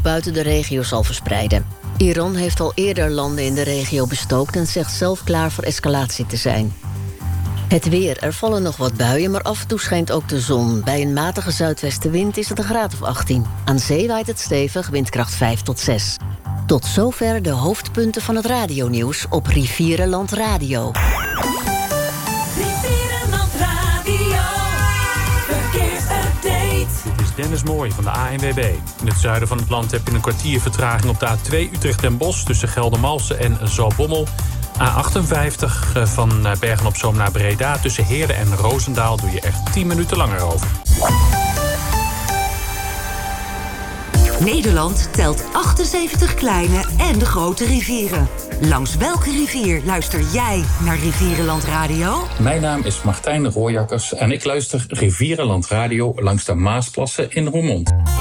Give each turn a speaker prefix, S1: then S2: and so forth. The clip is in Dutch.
S1: buiten de regio zal verspreiden. Iran heeft al eerder landen in de regio bestookt en zegt zelf klaar voor escalatie te zijn. Het weer. Er vallen nog wat buien, maar af en toe schijnt ook de zon. Bij een matige zuidwestenwind is het een graad of 18. Aan zee waait het stevig, windkracht 5 tot 6. Tot zover de hoofdpunten van het radionieuws op Rivierenland Radio.
S2: Rivierenland Radio, verkeersupdate.
S3: Dit is Dennis Mooij van de ANWB. In het zuiden van het land heb je een kwartier vertraging op de A2 Utrecht en Bosch tussen Geldermalsen en Zaltbommel. A58 van Bergen-op-Zoom naar Breda tussen Heerden en Roosendaal doe je echt 10 minuten langer over.
S4: Nederland telt 78 kleine en de grote rivieren. Langs welke rivier luister jij naar Rivierenland Radio?
S5: Mijn naam is Martijn Rooijakkers en ik luister Rivierenland Radio langs de Maasplassen in Roermond.